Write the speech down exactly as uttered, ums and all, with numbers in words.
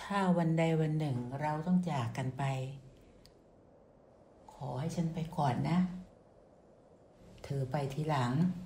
ถ้าวันใดวันหนึ่งเราต้องจากกันไปขอให้ฉันไปก่อนนะเธอไปทีหลัง